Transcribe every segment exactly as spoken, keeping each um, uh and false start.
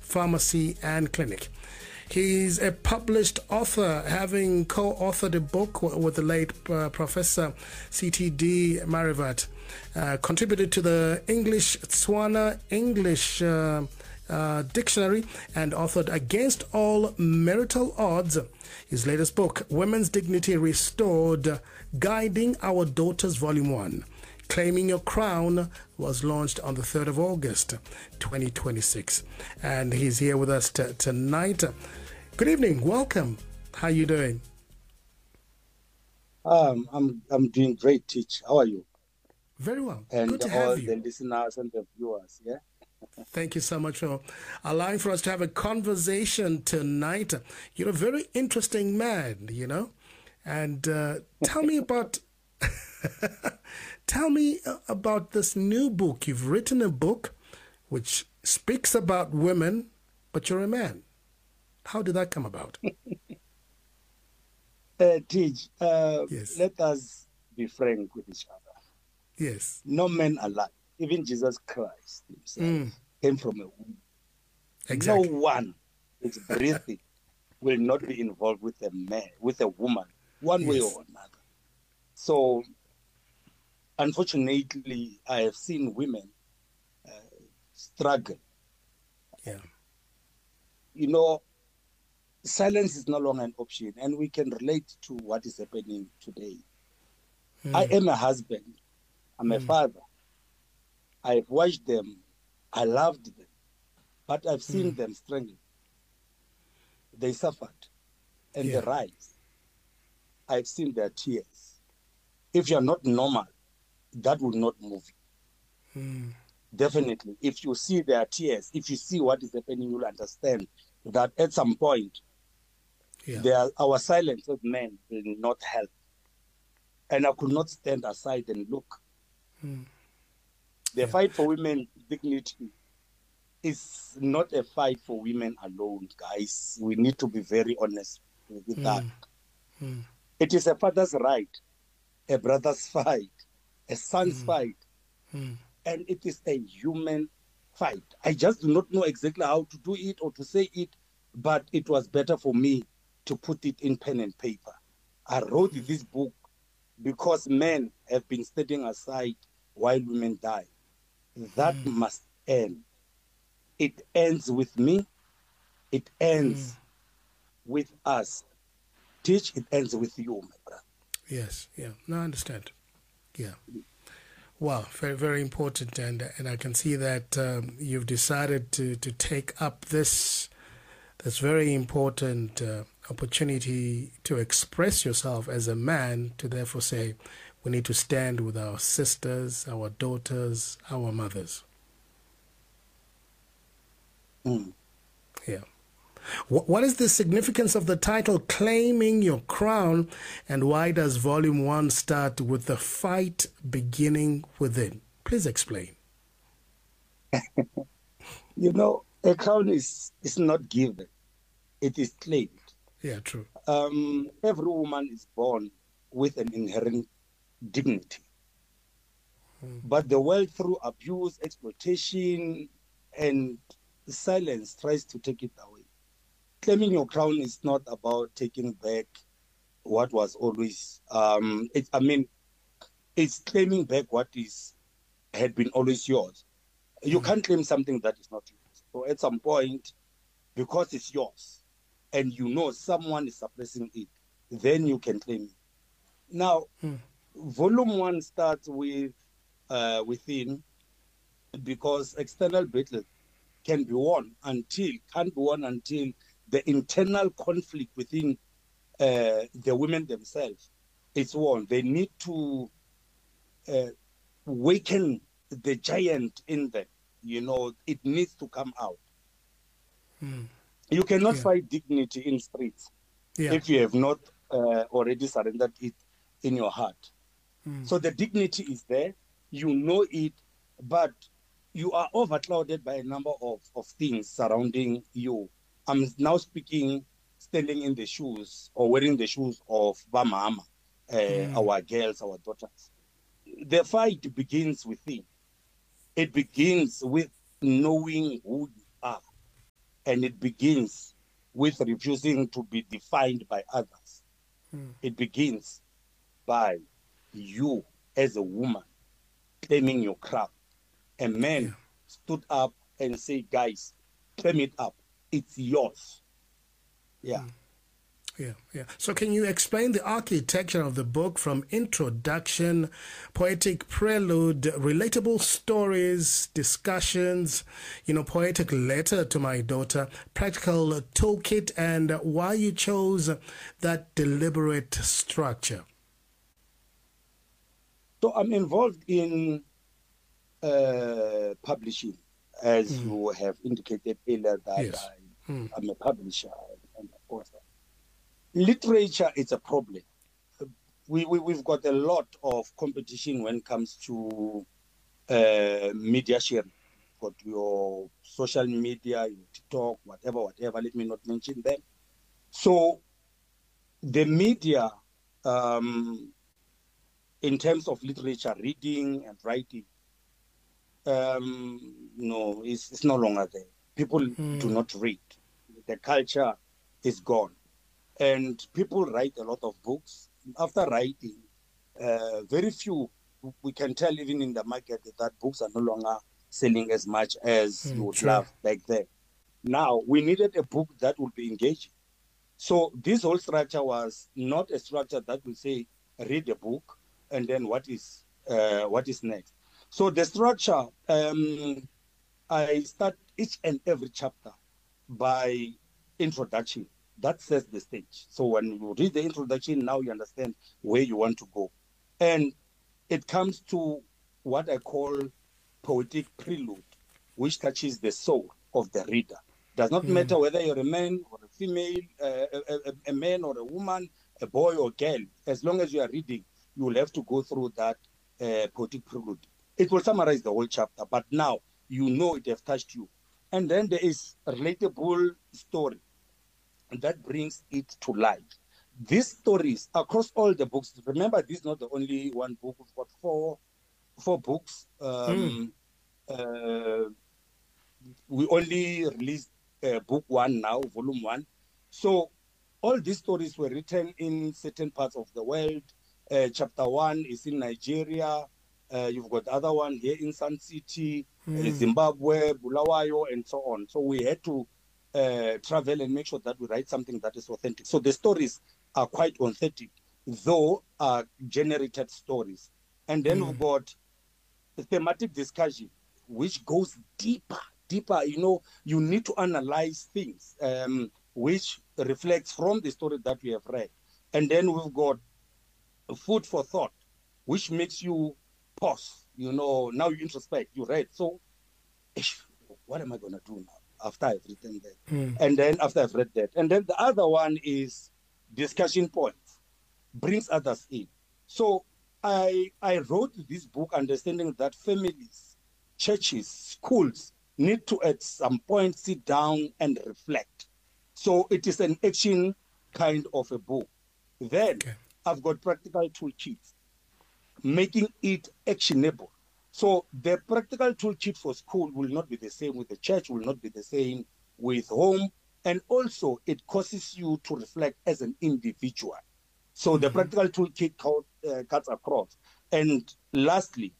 Pharmacy and Clinic. He's a published author, having co-authored a book with the late uh, Professor C T D Marivat, uh, contributed to the English Tswana English uh, uh, Dictionary, and authored Against All Marital Odds. His latest book, Women's Dignity Restored, Guiding Our Daughters, Volume one. Claiming Your Crown was launched on the third of August, twenty twenty-six. And he's here with us t- tonight. Good evening. Welcome. How are you doing? Um, I'm I'm doing great, Teach. How are you? Very well. And Good to all have you. the listeners and the viewers, yeah? Thank you so much for allowing for us to have a conversation tonight. You're a very interesting man, you know. And uh, tell me about... Tell me about this new book. You've written a book which speaks about women, but you're a man. How did that come about? uh, Teach, uh, Yes. let us be frank with each other. Yes. No man alive, even Jesus Christ himself, Mm. came from a woman. Exactly. No one who's breathing will not be involved with a man, with a woman, one way Yes. or another. So, unfortunately, I have seen women uh, struggle. Yeah. You know, silence is no longer an option, and we can relate to what is happening today. Mm. I am a husband. I'm a Mm. father. I've watched them. I loved them. But I've seen Mm. them struggle. They suffered. And Yeah. they rise. I've seen their tears. If you're not normal, that will not move you. Mm. Definitely. If you see their tears, if you see what is happening, you'll understand that at some point, Yeah. there, our silence as men will not help. And I could not stand aside and look. Mm. The Yeah. fight for women's dignity is not a fight for women alone, guys. We need to be very honest with that. Mm. Mm. It is a father's right, a brother's fight, a son's Mm. fight, Mm. and it is a human fight. I just do not know exactly how to do it or to say it, but it was better for me to put it in pen and paper. I wrote this book because men have been standing aside while women die. That Mm. must end. It ends with me. It ends Mm. with us. Teach, it ends with you, my brother. Yes. Yeah. No, I understand. Yeah. Wow. Very, very important. And and I can see that um, you've decided to, to take up this this very important uh, opportunity to express yourself as a man, to therefore say we need to stand with our sisters, our daughters, our mothers. Mm. Yeah. What, what is the significance of the title Claiming Your Crown, and why does volume one start with the fight beginning within? Please explain. You know, a crown is, is not given. It is claimed. Yeah, true. Um, every woman is born with an inherent dignity. Mm. But the world, through abuse, exploitation, and silence, tries to take it away. Claiming your crown is not about taking back what was always, um, it, I mean, it's claiming back what is had been always yours. You Mm. can't claim something that is not yours. So at some point, because it's yours, and you know someone is suppressing it, then you can claim it. Now, Mm. volume one starts with uh, within, because external battle can be won until, can't be won until the internal conflict within uh, the women themselves is won. They need to uh, waken the giant in them. You know, it needs to come out. Mm. You cannot Yeah. fight dignity in streets Yeah. if you have not uh, already surrendered it in your heart. Mm. So the dignity is there, you know it, but you are overclouded by a number of, of things surrounding you. I'm now speaking, standing in the shoes or wearing the shoes of Bamama, uh, Mm. our girls, our daughters. The fight begins within. It begins with knowing who you are and it begins with refusing to be defined by others. Mm. It begins by you as a woman claiming your crown. A man yeah. stood up and said, guys, claim it up. It's yours. Yeah. Mm. Yeah, yeah. So can you explain the architecture of the book from introduction, poetic prelude, relatable stories, discussions, you know, poetic letter to my daughter, practical toolkit, and why you chose that deliberate structure? So I'm involved in uh, publishing, as mm. you have indicated earlier that yes. I, mm. I'm a publisher and of course. Literature is a problem. We, we, we've got a lot of competition when it comes to uh, media sharing. Got your social media, your TikTok, whatever, whatever. Let me not mention them. So the media, um, in terms of literature, reading and writing, um, no, it's, it's no longer there. People mm. do not read. The culture is gone. And people write a lot of books. After writing, uh, very few, we can tell even in the market that books are no longer selling as much as mm, you would sure. love back then. Now, we needed a book that would be engaging. So this whole structure was not a structure that will say, read a book, and then what is uh, what is next. So the structure, um, I start each and every chapter by introduction. That sets the stage. So when you read the introduction, now you understand where you want to go. And it comes to what I call poetic prelude, which touches the soul of the reader. Does not mm. matter whether you're a man or a female, uh, a, a, a man or a woman, a boy or girl. As long as you are reading, you will have to go through that uh, poetic prelude. It will summarize the whole chapter, but now you know it has touched you. And then there is a relatable story. And that brings it to life. These stories across all the books, remember this is not the only one book, we've got four, four books. Um, mm. uh, we only released uh, book one now, volume one. So all these stories were written in certain parts of the world. Uh, chapter one is in Nigeria. Uh, you've got the other one here in Sun City, mm. uh, Zimbabwe, Bulawayo, and so on. So we had to Uh, travel and make sure that we write something that is authentic. So the stories are quite authentic, though are generated stories. And then mm. we've got the thematic discussion, which goes deeper, deeper. You know, you need to analyze things, um, which reflects from the story that we have read. And then we've got food for thought, which makes you pause. You know, now you introspect, you read. So, what am I going to do now? After I've written that. Mm. And then after I've read that. And then the other one is discussion points, brings others in. So I I wrote this book understanding that families, churches, schools need to at some point sit down and reflect. So it is an action kind of a book. Then okay. I've got practical toolkits, making it actionable. So the practical toolkit for school will not be the same with the church, will not be the same with home. And also it causes you to reflect as an individual. So mm-hmm. the practical toolkit called, uh, cuts across. And lastly,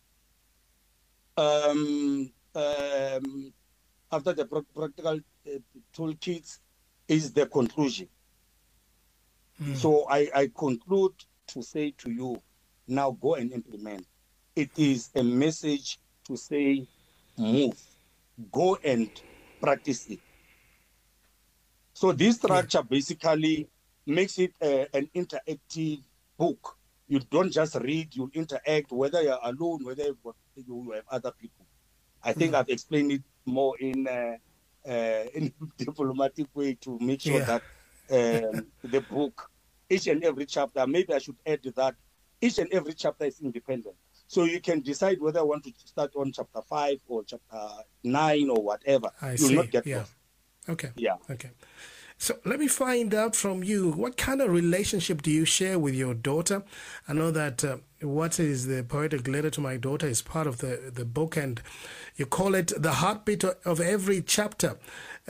um, um, after the pr- practical uh, toolkits is the conclusion. Mm. So I, I conclude to say to you, now go and implement. It is a message to say, move, go and practice it. So this structure yeah. basically makes it a, an interactive book. You don't just read, you interact, whether you're alone, whether you've got, you have other people. I think mm. I've explained it more in a, uh, in a diplomatic way to make sure yeah. that um, the book, each and every chapter, maybe I should add that each and every chapter is independent. So you can decide whether I want to start on chapter five or chapter nine or whatever. I You'll see. not get yeah. lost. Okay. Yeah. Okay. So let me find out from you, what kind of relationship do you share with your daughter? I know that uh, what is the poetic letter to my daughter is part of the, the book, and you call it the heartbeat of every chapter.